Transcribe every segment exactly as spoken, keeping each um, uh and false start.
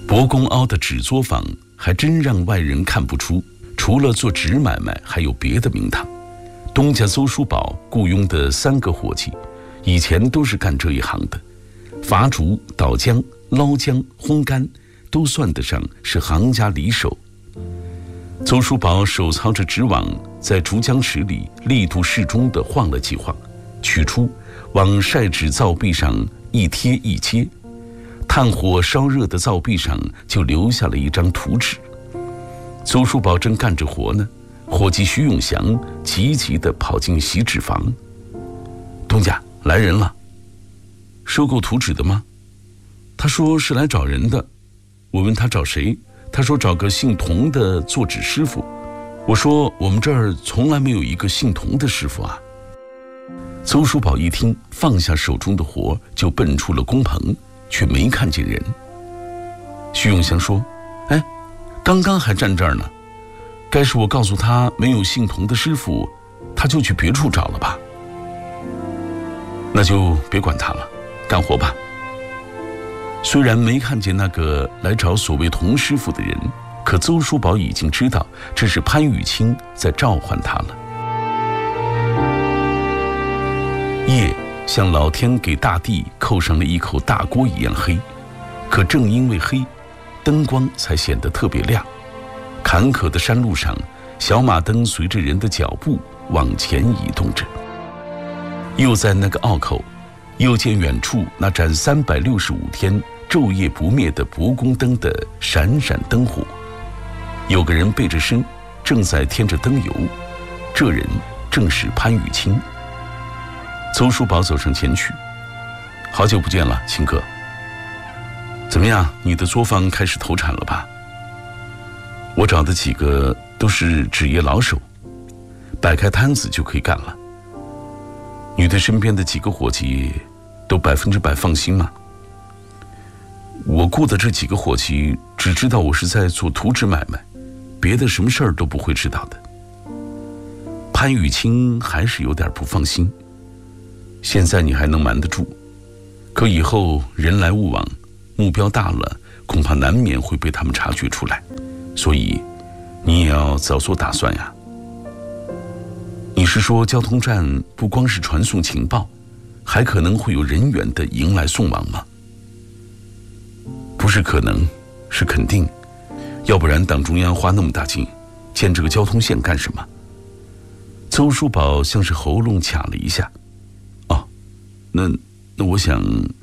伯公凹的纸作坊还真让外人看不出，除了做纸买卖，还有别的名堂。东家邹叔宝雇佣的三个伙计，以前都是干这一行的，伐竹、捣浆、捞浆、烘干，都算得上是行家里手。邹叔宝手操着纸网，在竹浆池里力度适中地晃了几晃，取出，往晒纸灶壁上一贴一接，炭火烧热的灶壁上就留下了一张图纸。邹叔宝正干着活呢，伙计徐永祥急急地跑进洗纸房。东家，来人了。收购图纸的吗？他说是来找人的。我问他找谁，他说找个姓童的做纸师傅。我说我们这儿从来没有一个姓童的师傅啊。邹叔宝一听，放下手中的活，就奔出了工棚，却没看见人。徐永祥说：哎，刚刚还站这儿呢，该是我告诉他没有姓童的师傅，他就去别处找了吧。那就别管他了，干活吧。虽然没看见那个来找所谓童师傅的人，可邹叔宝已经知道这是潘雨清在召唤他了。夜像老天给大地扣上了一口大锅一样黑，可正因为黑，灯光才显得特别亮。坎坷的山路上，小马灯随着人的脚步往前移动着。又在那个坳口，又见远处那盏三百六十五天昼夜不灭的伯公灯的闪闪灯火，有个人背着身，正在添着灯油，这人正是潘雨清。邹叔宝走上前去：好久不见了，清哥。怎么样，你的作坊开始投产了吧？我找的几个都是纸业老手，摆开摊子就可以干了。你对身边的几个伙计都百分之百放心吗？我雇的这几个伙计只知道我是在做图纸买卖，别的什么事儿都不会知道的。潘雨清还是有点不放心。现在你还能瞒得住，可以后人来物往，目标大了，恐怕难免会被他们察觉出来，所以你也要早做打算呀。你是说交通站不光是传送情报，还可能会有人员的迎来送往吗？不是可能，是肯定，要不然党中央花那么大劲建这个交通线干什么？邹叔宝像是喉咙卡了一下。哦，那那我想，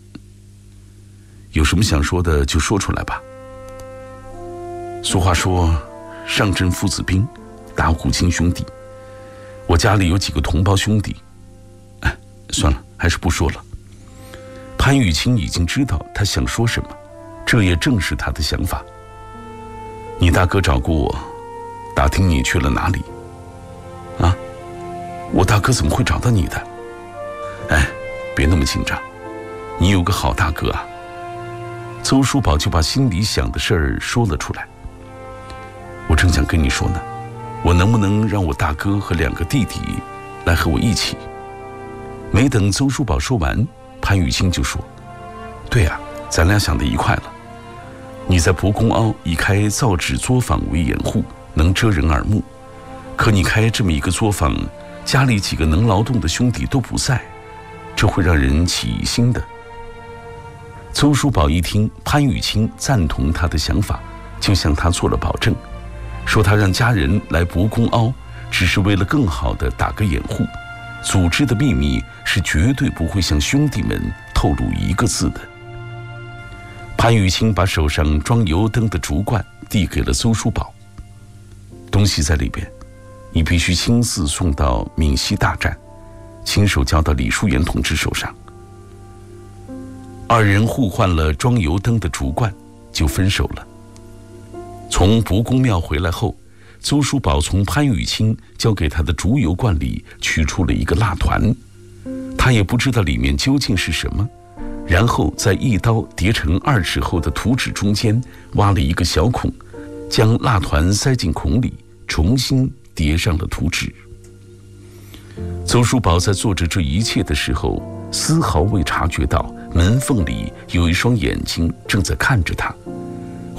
有什么想说的就说出来吧。俗话说，上阵父子兵，打虎亲兄弟。我家里有几个同胞兄弟，哎，算了，还是不说了。潘雨清已经知道他想说什么，这也正是他的想法。你大哥找过我，打听你去了哪里。啊，我大哥怎么会找到你的？哎，别那么紧张，你有个好大哥啊。邹叔宝就把心里想的事儿说了出来。我正想跟你说呢，我能不能让我大哥和两个弟弟来和我一起？没等邹叔宝说完，潘雨清就说：对啊，咱俩想得一块了。你在伯公凹以开造纸作坊为掩护，能遮人耳目，可你开这么一个作坊，家里几个能劳动的兄弟都不在，这会让人起疑心的。邹叔宝一听潘雨清赞同他的想法，就向他做了保证，说他让家人来伯公凹只是为了更好地打个掩护，组织的秘密是绝对不会向兄弟们透露一个字的。潘雨清把手上装油灯的竹罐递给了邹叔宝，东西在里边，你必须亲自送到闽西大站，亲手交到李淑妍同志手上。二人互换了装油灯的竹罐，就分手了。从伯公庙回来后，邹叔宝从潘雨清交给他的竹油罐里取出了一个蜡团，他也不知道里面究竟是什么，然后在一刀叠成二尺厚的图纸中间挖了一个小孔，将蜡团塞进孔里，重新叠上了图纸。邹叔宝在做着这一切的时候，丝毫未察觉到门缝里有一双眼睛正在看着他，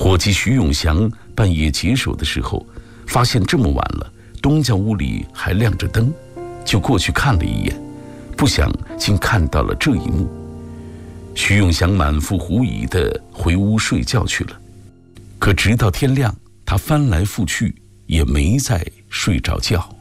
伙计徐永祥半夜解手的时候，发现这么晚了，东家屋里还亮着灯，就过去看了一眼，不想竟看到了这一幕。徐永祥满腹狐疑地回屋睡觉去了。可直到天亮，他翻来覆去也没再睡着觉。